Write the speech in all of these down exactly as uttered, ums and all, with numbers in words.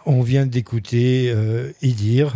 On vient d'écouter euh, Idir.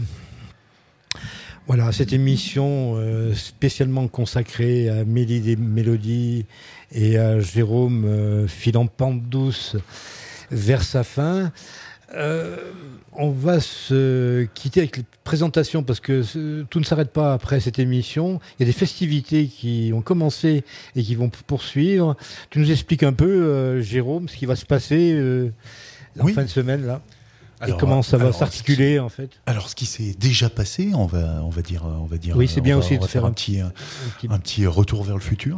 Voilà, cette émission euh, spécialement consacrée à Mélie des Mélodies et à Jérôme euh, filant pente douce vers sa fin. Euh, on va se quitter avec les présentations parce que ce, tout ne s'arrête pas après cette émission. Il y a des festivités qui ont commencé et qui vont poursuivre. Tu nous expliques un peu, euh, Jérôme, ce qui va se passer euh, en oui. fin de semaine là. Alors, et comment ça va alors, s'articuler qui, en fait. Alors ce qui s'est déjà passé, on va on va dire on va dire oui, c'est bien va, aussi on va de faire faire un, un petit un, petit un petit retour vers le futur.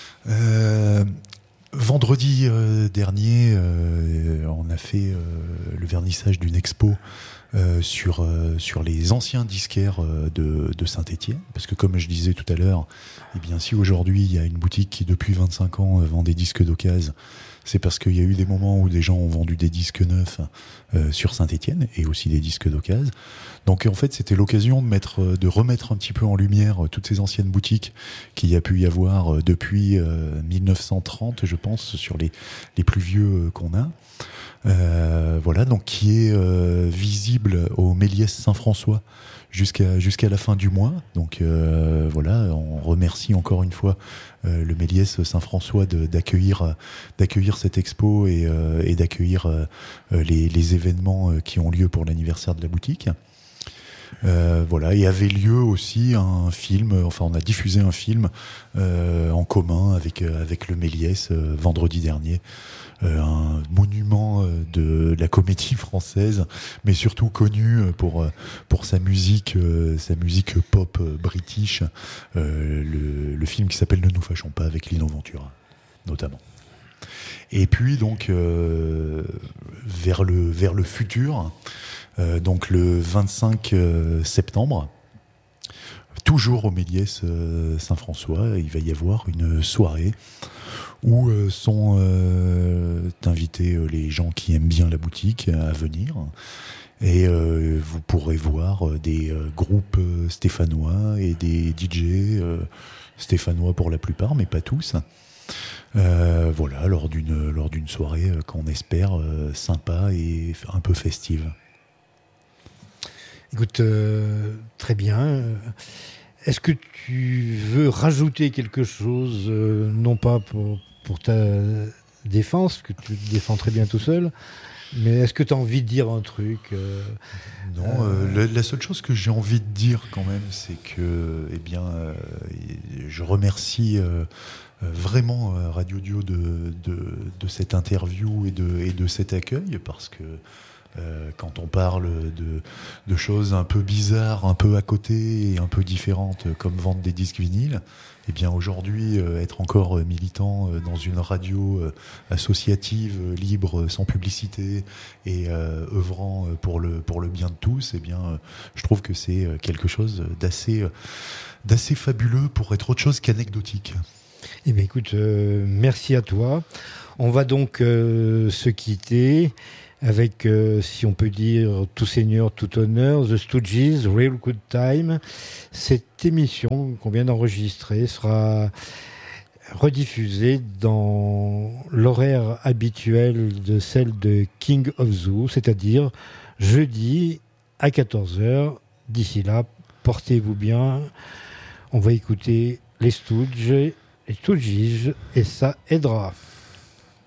Euh, vendredi euh, dernier, euh, on a fait euh, le vernissage d'une expo euh, sur euh, sur les anciens disquaires euh, de de Saint-Étienne, parce que comme je disais tout à l'heure, eh bien si aujourd'hui il y a une boutique qui depuis vingt-cinq ans euh, vend des disques d'occasion, c'est parce qu'il y a eu des moments où des gens ont vendu des disques neufs euh, sur Saint-Étienne et aussi des disques d'occasion. Donc en fait, c'était l'occasion de mettre, de remettre un petit peu en lumière toutes ces anciennes boutiques qu'il y a pu y avoir depuis euh, mille neuf cent trente, je pense, sur les les plus vieux qu'on a. Euh, voilà, donc qui est euh, visible au Méliès Saint-François jusqu'à jusqu'à la fin du mois. Donc euh, voilà, on remercie encore une fois euh, le Méliès Saint-François de, d'accueillir d'accueillir cette expo et, euh, et d'accueillir euh, les, les événements qui ont lieu pour l'anniversaire de la boutique. Euh, voilà, et avait lieu aussi un film, enfin on a diffusé un film euh, en commun avec avec le Méliès euh, vendredi dernier. Euh, un monument de la comédie française, mais surtout connu pour pour sa musique, euh, sa musique pop british. Euh, le, le film qui s'appelle Ne nous fâchons pas avec Lino Ventura, notamment. Et puis donc euh, vers le vers le futur, euh, donc le vingt-cinq septembre. Toujours au Méliès euh, Saint-François, il va y avoir une soirée où euh, sont euh, invités euh, les gens qui aiment bien la boutique à venir. Et euh, vous pourrez voir euh, des euh, groupes euh, stéphanois et des D J euh, stéphanois pour la plupart, mais pas tous. Euh, voilà, lors d'une, lors d'une soirée euh, qu'on espère euh, sympa et un peu festive. Écoute, euh, très bien. Est-ce que tu veux rajouter quelque chose, euh, non pas pour, pour ta défense, que tu te défends très bien tout seul, mais est-ce que tu as envie de dire un truc euh, Non, euh, la, la seule chose que j'ai envie de dire quand même, c'est que, eh bien, euh, je remercie euh, vraiment Radio Dio de, de, de cette interview et de, et de cet accueil, parce que Euh, quand on parle de, de choses un peu bizarres, un peu à côté et un peu différentes, comme vendre des disques vinyles, eh bien aujourd'hui, euh, être encore militant euh, dans une radio euh, associative, euh, libre, sans publicité et euh, œuvrant pour le, pour le bien de tous, eh bien, euh, je trouve que c'est quelque chose d'assez, euh, d'assez fabuleux pour être autre chose qu'anecdotique. Eh bien écoute, euh, merci à toi. On va donc euh, se quitter avec, euh, si on peut dire, tout seigneur, tout honneur, The Stooges, Real Good Time. Cette émission qu'on vient d'enregistrer sera rediffusée dans l'horaire habituel de celle de King of Zoo, c'est-à-dire jeudi à quatorze heures. D'ici là, portez-vous bien. On va écouter les Stooges, les Stooges, et ça aidera.